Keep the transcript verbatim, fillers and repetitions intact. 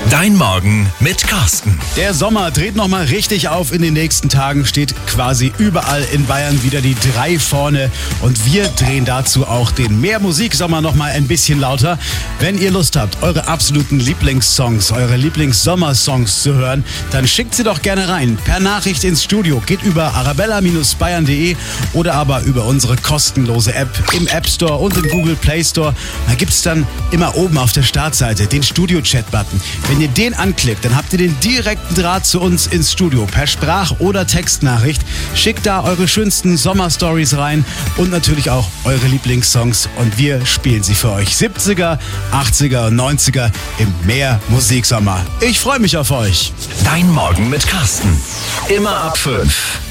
Dein Morgen mit Carsten. Der Sommer dreht nochmal richtig auf in den nächsten Tagen, steht quasi überall in Bayern wieder die drei vorne und wir drehen dazu auch den Mehr Musik Sommer nochmal ein bisschen lauter. Wenn ihr Lust habt, eure absoluten Lieblingssongs, eure Lieblings-Sommersongs zu hören, dann schickt sie doch gerne rein per Nachricht ins Studio. Geht über arabella Bindestrich bayern punkt de oder aber über unsere kostenlose App im App Store und im Google Play Store. Da gibt es dann immer oben auf der Startseite den Studio-Chat-Button. Wenn ihr den anklickt, dann habt ihr den direkten Draht zu uns ins Studio per Sprach- oder Textnachricht. Schickt da eure schönsten Sommerstories rein und natürlich auch eure Lieblingssongs und wir spielen sie für euch. siebziger, achtziger und neunziger im Mehr Musiksommer. Ich freue mich auf euch. Dein Morgen mit Carsten. Immer ab fünf.